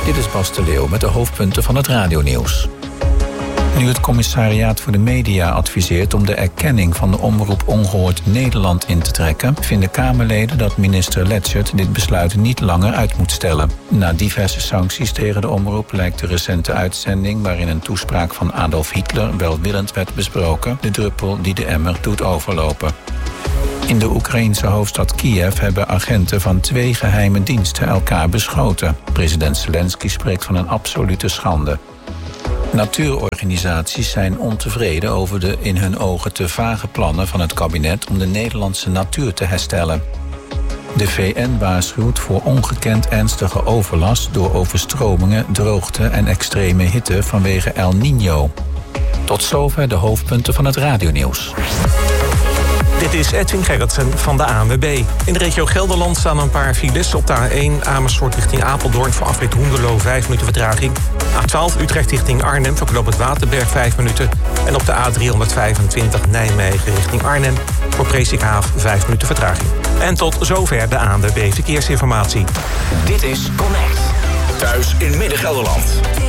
Dit is Bas de Leeuw met de hoofdpunten van het radionieuws. Nu het Commissariaat voor de Media adviseert om de erkenning van de omroep Ongehoord Nederland in te trekken, vinden Kamerleden dat minister Letzert dit besluit niet langer uit moet stellen. Na diverse sancties tegen de omroep lijkt de recente uitzending, waarin een toespraak van Adolf Hitler welwillend werd besproken, de druppel die de emmer doet overlopen. In de Oekraïense hoofdstad Kiev hebben agenten van 2 geheime diensten elkaar beschoten. President Zelensky spreekt van een absolute schande. Natuurorganisaties zijn ontevreden over de in hun ogen te vage plannen van het kabinet om de Nederlandse natuur te herstellen. De VN waarschuwt voor ongekend ernstige overlast door overstromingen, droogte en extreme hitte vanwege El Niño. Tot zover de hoofdpunten van het radionieuws. Dit is Edwin Gerritsen van de ANWB. In de regio Gelderland staan een paar files. Op de A1 Amersfoort richting Apeldoorn voor afrit Hoenderloo 5 minuten vertraging. A12 Utrecht richting Arnhem voor knooppunt Waterberg 5 minuten. En op de A325 Nijmegen richting Arnhem voor Presikhaaf 5 minuten vertraging. En tot zover de ANWB Verkeersinformatie. Dit is Connect. Thuis in Midden-Gelderland.